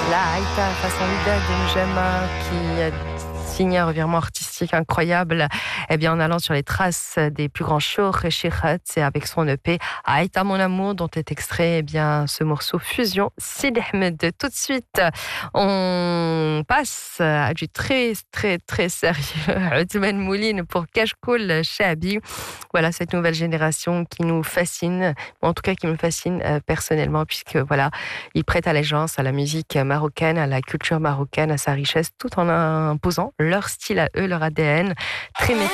La Haïta façon Wydad N'Djamena qui a signé un revirement artistique incroyable, eh bien, en allant sur les traces des plus grands shows Réchirat et avec son EP Haïta mon amour dont est extrait eh bien, ce morceau Fusion Sidi Ahmed. Tout de suite, on passe à du très très très sérieux. Othman Mouline pour Kachkoul Chabi. Voilà cette nouvelle génération qui nous fascine, en tout cas qui me fascine personnellement puisque voilà, ils prêtent allégeance à la musique marocaine, à la culture marocaine, à sa richesse, tout en imposant leur style à eux, leur ADN très